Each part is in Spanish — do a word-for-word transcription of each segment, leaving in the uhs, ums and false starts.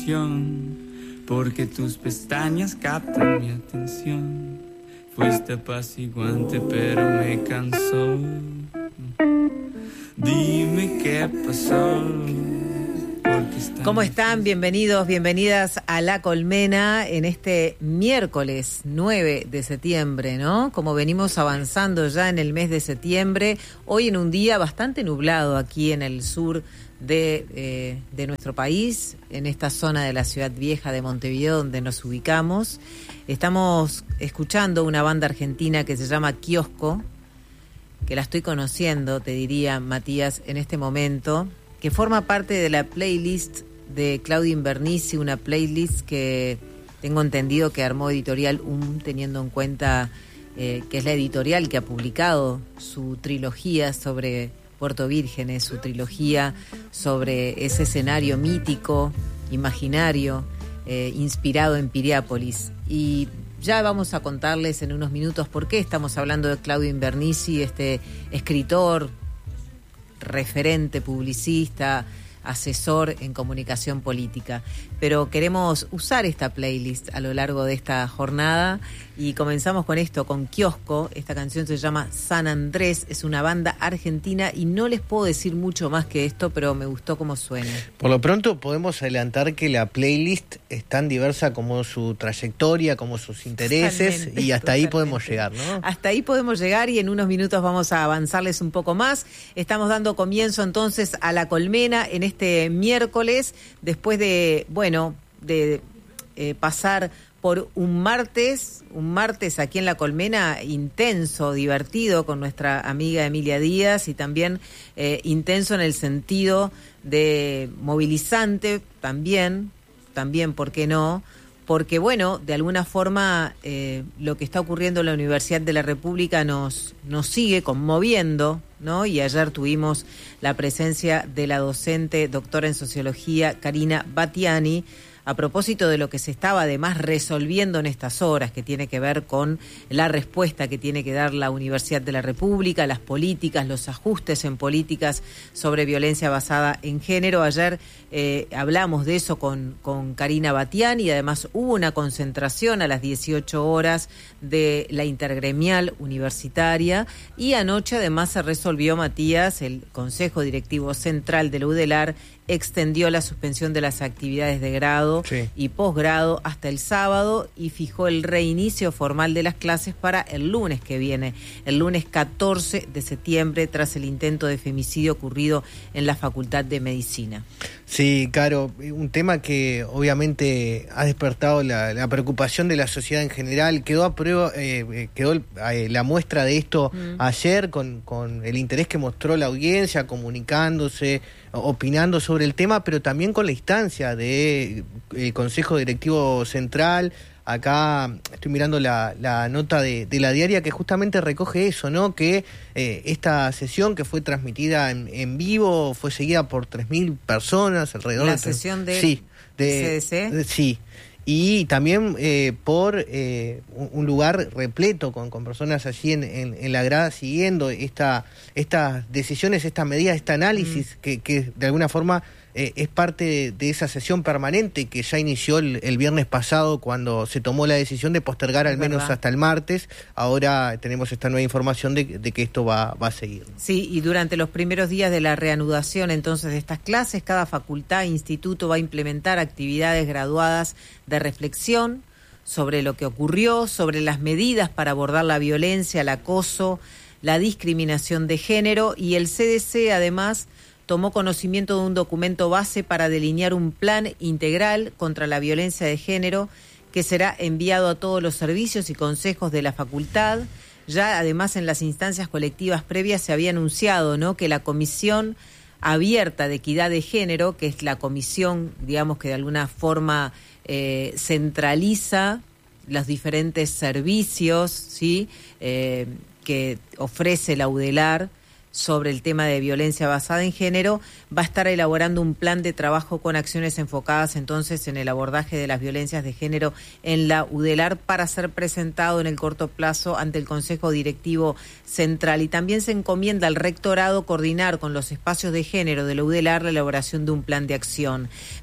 ilusión, porque tus pestañas captan mi atención. Fuiste apaciguante pero me cansó. Dime qué pasó. ¿Cómo están? Bienvenidos, bienvenidas a La Colmena en este miércoles nueve de septiembre, ¿no? Como venimos avanzando ya en el mes de septiembre, hoy en un día bastante nublado aquí en el sur de, eh, de nuestro país, en esta zona de la ciudad vieja de Montevideo donde nos ubicamos. Estamos escuchando una banda argentina que se llama Kiosco, que la estoy conociendo, te diría, Matías, en este momento, que forma parte de la playlist de Claudio Invernici, una playlist que tengo entendido que armó Editorial U M, teniendo en cuenta eh, que es la editorial que ha publicado su trilogía sobre Puerto Vírgenes, su trilogía sobre ese escenario mítico, imaginario, eh, inspirado en Piriápolis. Y ya vamos a contarles en unos minutos por qué estamos hablando de Claudio Invernici, este escritor, referente, publicista, asesor en comunicación política. Pero queremos usar esta playlist a lo largo de esta jornada y comenzamos con esto, con Kiosco. Esta canción se llama San Andrés, es una banda argentina y no les puedo decir mucho más que esto, pero me gustó cómo suena. Por lo pronto podemos adelantar que la playlist es tan diversa como su trayectoria, como sus intereses. Totalmente, y hasta totalmente. Ahí podemos llegar, ¿no? Hasta ahí podemos llegar y en unos minutos vamos a avanzarles un poco más. Estamos dando comienzo entonces a La Colmena en este miércoles, después de, bueno, de eh, pasar por un martes, un martes aquí en La Colmena intenso, divertido, con nuestra amiga Emilia Díaz, y también eh, intenso en el sentido de movilizante, también, también, ¿por qué no? Porque, bueno, de alguna forma eh, lo que está ocurriendo en la Universidad de la República nos, nos sigue conmoviendo, ¿no? Y ayer tuvimos la presencia de la docente, doctora en Sociología, Karina Battiani, a propósito de lo que se estaba además resolviendo en estas horas, que tiene que ver con la respuesta que tiene que dar la Universidad de la República, las políticas, los ajustes en políticas sobre violencia basada en género. Ayer eh, hablamos de eso con, con Karina Battiani y además hubo una concentración a las dieciocho horas de la intergremial universitaria y anoche además se resolvió, Matías, el Consejo Directivo Central de la UDELAR extendió la suspensión de las actividades de grado sí. y posgrado hasta el sábado y fijó el reinicio formal de las clases para el lunes que viene, el lunes catorce de septiembre, tras el intento de femicidio ocurrido en la Facultad de Medicina. Sí, Caro, un tema que obviamente ha despertado la, la preocupación de la sociedad en general. Quedó a prueba, eh, quedó eh, la muestra de esto mm. ayer con, con el interés que mostró la audiencia, comunicándose, opinando sobre el tema, pero también con la instancia del de Consejo Directivo Central. Acá estoy mirando la, la nota de, de la diaria que justamente recoge eso, ¿no? Que eh, esta sesión que fue transmitida en, en vivo fue seguida por tres mil personas alrededor. ¿La de sesión de sí, de C D C? De, sí. Y también eh, por eh, un, un lugar repleto con, con personas allí en, en, en la grada siguiendo esta, estas decisiones, esta medida, este análisis mm. que, que de alguna forma eh, es parte de, de esa sesión permanente que ya inició el, el viernes pasado cuando se tomó la decisión de postergar al menos hasta el martes. Ahora tenemos esta nueva información de, de que esto va, va a seguir. Sí, y durante los primeros días de la reanudación entonces de estas clases, cada facultad e instituto va a implementar actividades graduadas de reflexión sobre lo que ocurrió, sobre las medidas para abordar la violencia, el acoso, la discriminación de género, y el C D C además tomó conocimiento de un documento base para delinear un plan integral contra la violencia de género que será enviado a todos los servicios y consejos de la facultad. Ya además en las instancias colectivas previas se había anunciado, ¿no?, que la Comisión Abierta de Equidad de Género, que es la comisión, digamos, que de alguna forma eh, centraliza los diferentes servicios, ¿sí?, eh, que ofrece la UDELAR sobre el tema de violencia basada en género, va a estar elaborando un plan de trabajo con acciones enfocadas entonces en el abordaje de las violencias de género en la UDELAR para ser presentado en el corto plazo ante el Consejo Directivo Central. Y también se encomienda al rectorado coordinar con los espacios de género de la UDELAR la elaboración de un plan de acción.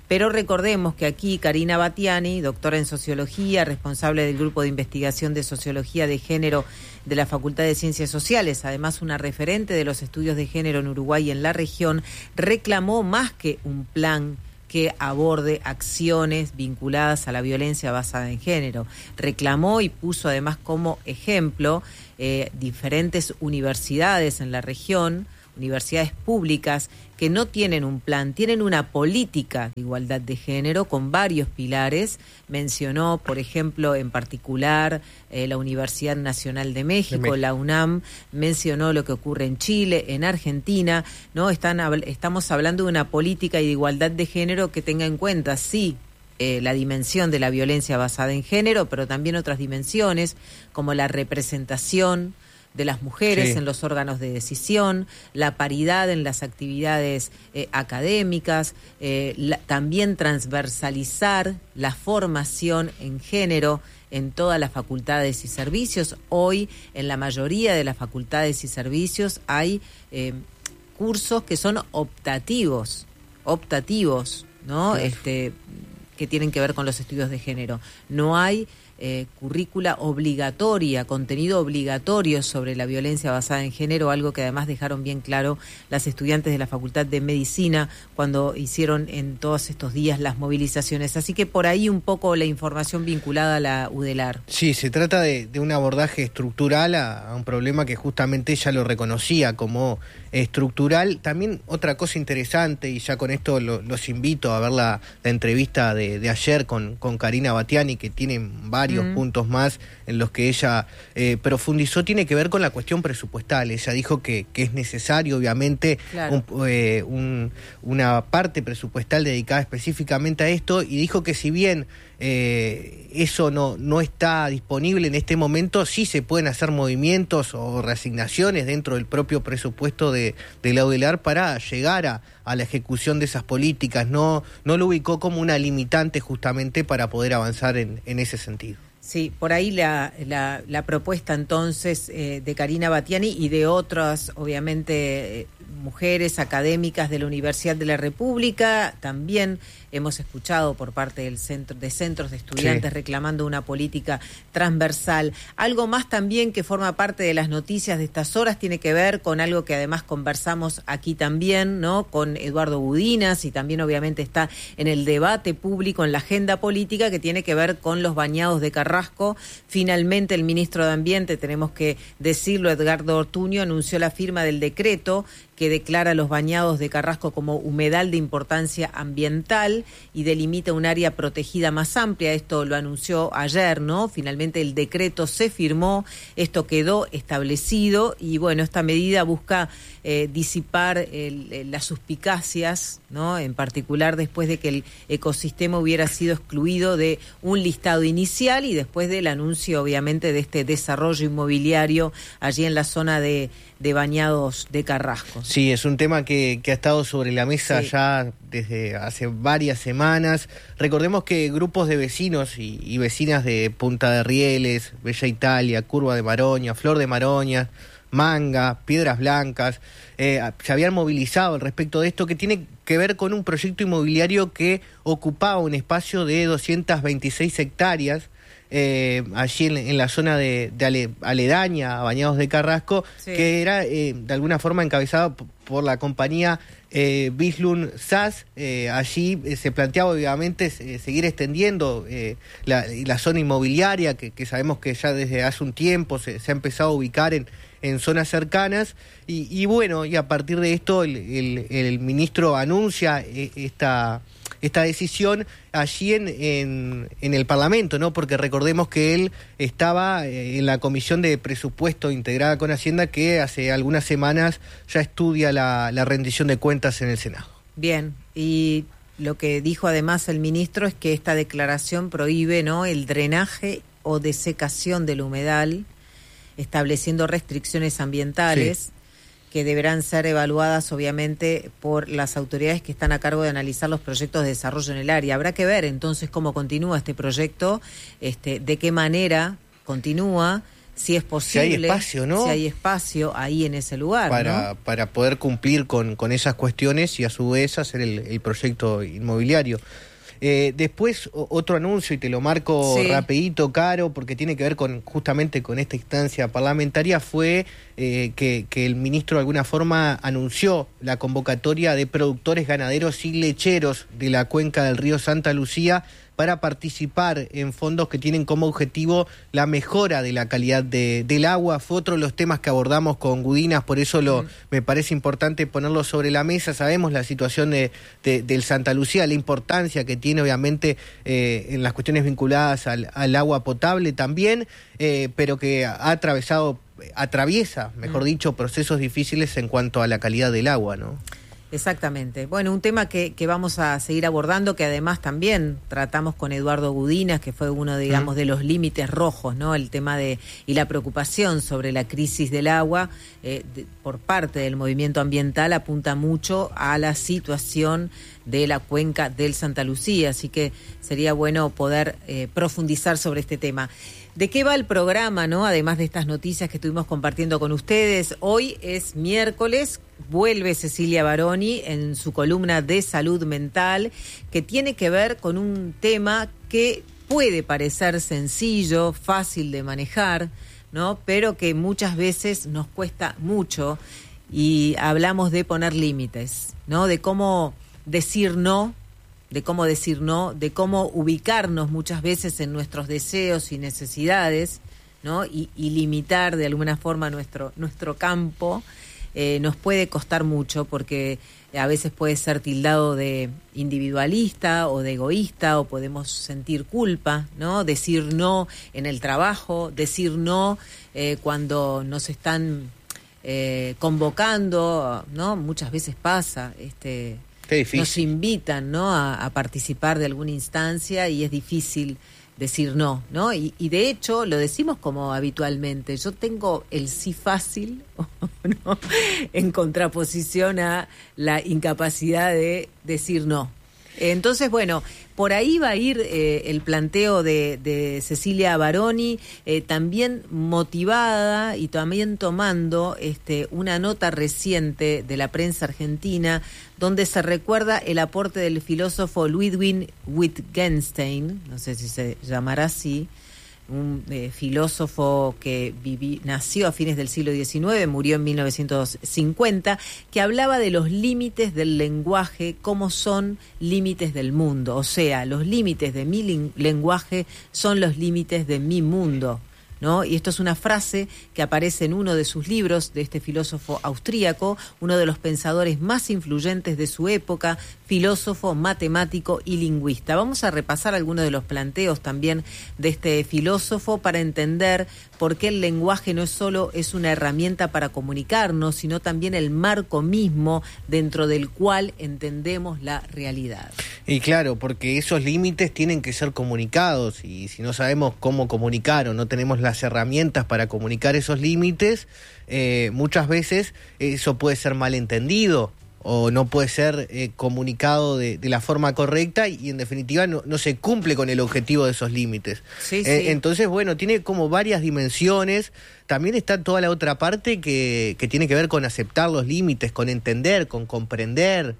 Pero recordemos que aquí Karina Batiani, doctora en Sociología, responsable del Grupo de Investigación de Sociología de Género de la Facultad de Ciencias Sociales, además una referente de los estudios de género en Uruguay y en la región, reclamó más que un plan que aborde acciones vinculadas a la violencia basada en género. Reclamó y puso además como ejemplo eh, diferentes universidades en la región, universidades públicas que no tienen un plan, tienen una política de igualdad de género con varios pilares. Mencionó, por ejemplo, en particular eh, la Universidad Nacional de México, de México, la UNAM, mencionó lo que ocurre en Chile, en Argentina, ¿no? Están, estamos hablando de una política y de igualdad de género que tenga en cuenta, sí, Eh, la dimensión de la violencia basada en género, pero también otras dimensiones como la representación de las mujeres sí. en los órganos de decisión, la paridad en las actividades eh, académicas, eh, la, también transversalizar la formación en género en todas las facultades y servicios. Hoy, en la mayoría de las facultades y servicios hay eh, cursos que son optativos, optativos, ¿no? Sí. Este, que tienen que ver con los estudios de género. No hay eh, currícula obligatoria, contenido obligatorio sobre la violencia basada en género, algo que además dejaron bien claro las estudiantes de la Facultad de Medicina cuando hicieron en todos estos días las movilizaciones. Así que por ahí un poco la información vinculada a la UDELAR. Sí, se trata de, de un abordaje estructural a, a un problema que justamente ella lo reconocía como estructural. También otra cosa interesante, y ya con esto lo, los invito a ver la, la entrevista de, de ayer con, con Karina Batiani, que tiene varios mm. puntos más en los que ella eh, profundizó, tiene que ver con la cuestión presupuestal. Ella dijo que, que es necesario, obviamente, claro. un, eh, un, una parte presupuestal dedicada específicamente a esto, y dijo que si bien Eh, eso no, no está disponible en este momento, sí se pueden hacer movimientos o reasignaciones dentro del propio presupuesto de, de la UDELAR para llegar a, a la ejecución de esas políticas. No, no lo ubicó como una limitante justamente para poder avanzar en, en ese sentido. Sí, por ahí la, la, la propuesta entonces eh, de Karina Batiani y de otras, obviamente, eh, mujeres académicas de la Universidad de la República. También hemos escuchado por parte del centro, de centros de estudiantes sí. reclamando una política transversal. Algo más también que forma parte de las noticias de estas horas tiene que ver con algo que además conversamos aquí también, ¿no? Con Eduardo Budinas, y también obviamente está en el debate público, en la agenda política, que tiene que ver con los bañados de Carrasco. Finalmente el ministro de Ambiente, tenemos que decirlo, Edgardo Ortuño, anunció la firma del decreto que declara los bañados de Carrasco como humedal de importancia ambiental y delimita un área protegida más amplia. Esto lo anunció ayer, ¿no? Finalmente el decreto se firmó, esto quedó establecido, y bueno, esta medida busca eh, disipar el, el, las suspicacias, ¿no? En particular después de que el ecosistema hubiera sido excluido de un listado inicial y después del anuncio, obviamente, de este desarrollo inmobiliario allí en la zona de, de bañados de Carrasco. Sí, es un tema que, que ha estado sobre la mesa sí. ya desde hace varias semanas. Recordemos que grupos de vecinos y, y vecinas de Punta de Rieles, Bella Italia, Curva de Maroña, Flor de Maroña, Manga, Piedras Blancas, eh, se habían movilizado al respecto de esto, que tiene que ver con un proyecto inmobiliario que ocupaba un espacio de doscientas veintiséis hectáreas, Eh, allí en, en la zona de, de ale, aledaña a Bañados de Carrasco, sí. que era eh, de alguna forma encabezado p- por la compañía eh, Bislun S A S. Eh, allí eh, se planteaba obviamente eh, seguir extendiendo eh, la, la zona inmobiliaria, que, que sabemos que ya desde hace un tiempo se, se ha empezado a ubicar en, en zonas cercanas, y, y bueno, y a partir de esto el, el, el ministro anuncia eh, esta... esta decisión allí en, en, en el Parlamento, ¿no? Porque recordemos que él estaba en la Comisión de Presupuesto integrada con Hacienda, que hace algunas semanas ya estudia la, la rendición de cuentas en el Senado. Bien, y lo que dijo además el ministro es que esta declaración prohíbe, ¿no?, el drenaje o desecación del humedal, estableciendo restricciones ambientales. Sí. que deberán ser evaluadas obviamente por las autoridades que están a cargo de analizar los proyectos de desarrollo en el área. Habrá que ver entonces cómo continúa este proyecto, este, de qué manera continúa, si es posible, si hay espacio, ¿no? Si hay espacio ahí en ese lugar, para, ¿no? para poder cumplir con, con esas cuestiones y a su vez hacer el, el proyecto inmobiliario. Eh, después, o, otro anuncio, y te lo marco sí. rapidito, Caro, porque tiene que ver con justamente con esta instancia parlamentaria, fue eh, que, que el ministro de alguna forma anunció la convocatoria de productores ganaderos y lecheros de la cuenca del río Santa Lucía para participar en fondos que tienen como objetivo la mejora de la calidad de, del agua. Fue otro de los temas que abordamos con Gudinas, por eso lo, mm. me parece importante ponerlo sobre la mesa. Sabemos la situación de, de, del Santa Lucía, la importancia que tiene obviamente eh, en las cuestiones vinculadas al, al agua potable también, eh, pero que ha atravesado, atraviesa, mejor mm. dicho, procesos difíciles en cuanto a la calidad del agua, ¿no? Exactamente. Bueno, un tema que, que vamos a seguir abordando, que además también tratamos con Eduardo Gudinas, que fue uno, digamos, de los límites rojos, ¿no? El tema de y la preocupación sobre la crisis del agua eh, de, por parte del movimiento ambiental apunta mucho a la situación de la cuenca del Santa Lucía, así que sería bueno poder eh, profundizar sobre este tema. ¿De qué va el programa, no? Además de estas noticias que estuvimos compartiendo con ustedes, hoy es miércoles, vuelve Cecilia Baroni en su columna de salud mental, que tiene que ver con un tema que puede parecer sencillo, fácil de manejar, ¿no? Pero que muchas veces nos cuesta mucho, y hablamos de poner límites, ¿no? De cómo decir no, de cómo decir no, de cómo ubicarnos muchas veces en nuestros deseos y necesidades, ¿no? Y, y limitar de alguna forma nuestro, nuestro campo, eh, nos puede costar mucho, porque a veces puede ser tildado de individualista o de egoísta, o podemos sentir culpa, ¿no? Decir no en el trabajo, decir no eh, cuando nos están eh, convocando, ¿no? Muchas veces pasa, este... nos invitan, ¿no? a, a participar de alguna instancia, y es difícil decir no, ¿no? Y, y de hecho lo decimos como habitualmente, yo tengo el sí fácil, ¿no? En contraposición a la incapacidad de decir no. Entonces, bueno, por ahí va a ir eh, el planteo de, de Cecilia Baroni, eh, también motivada y también tomando este, una nota reciente de la prensa argentina, donde se recuerda el aporte del filósofo Ludwig Wittgenstein, no sé si se llamará así, un eh, filósofo que viví, nació a fines del siglo diecinueve, murió en mil novecientos cincuenta, que hablaba de los límites del lenguaje como son límites del mundo. O sea, los límites de mi ling- lenguaje son los límites de mi mundo, ¿no? Y esto es una frase que aparece en uno de sus libros, de este filósofo austríaco, uno de los pensadores más influyentes de su época, filósofo, matemático y lingüista. Vamos a repasar algunos de los planteos también de este filósofo para entender por qué el lenguaje no es solo es una herramienta para comunicarnos, sino también el marco mismo dentro del cual entendemos la realidad. Y claro, porque esos límites tienen que ser comunicados, y si no sabemos cómo comunicar o no tenemos las herramientas para comunicar esos límites, eh, muchas veces eso puede ser malentendido o no puede ser eh, comunicado de, de la forma correcta, y en definitiva no, no se cumple con el objetivo de esos límites. Sí, eh, sí. Entonces, bueno, tiene como varias dimensiones. También está toda la otra parte que, que tiene que ver con aceptar los límites, con entender, con comprender,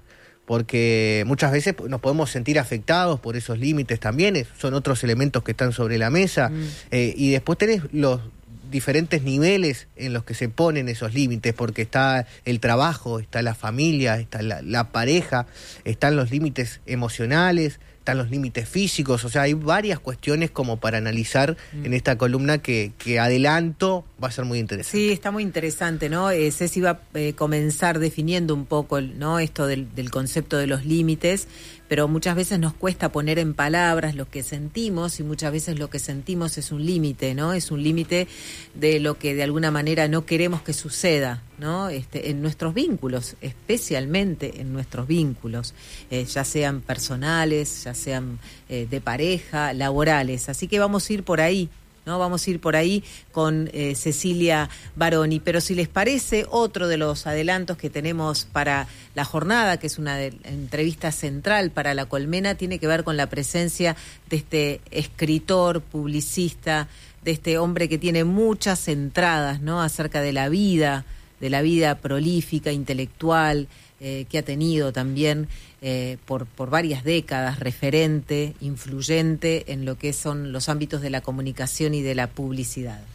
porque muchas veces nos podemos sentir afectados por esos límites también, son otros elementos que están sobre la mesa. Mm. Eh, y después tenés los diferentes niveles en los que se ponen esos límites, porque está el trabajo, está la familia, está la, la pareja, están los límites emocionales, están los límites físicos. O sea, hay varias cuestiones como para analizar mm. en esta columna que, que adelanto va a ser muy interesante. Sí, está muy interesante, ¿no? Eh, Ceci va a eh, comenzar definiendo un poco, ¿no? Esto del, del concepto de los límites, pero muchas veces nos cuesta poner en palabras lo que sentimos, y muchas veces lo que sentimos es un límite, ¿no? Es un límite de lo que de alguna manera no queremos que suceda, ¿no? Este, en nuestros vínculos, especialmente en nuestros vínculos, eh, ya sean personales, ya sean eh, de pareja, laborales. Así que vamos a ir por ahí, ¿no? Vamos a ir por ahí con eh, Cecilia Baroni. Pero si les parece, otro de los adelantos que tenemos para la jornada, que es una de, entrevista central para La Colmena, tiene que ver con la presencia de este escritor, publicista, de este hombre que tiene muchas entradas, ¿no? Acerca de la vida, de la vida prolífica, intelectual, eh, que ha tenido también eh, por, por varias décadas, referente, influyente en lo que son los ámbitos de la comunicación y de la publicidad.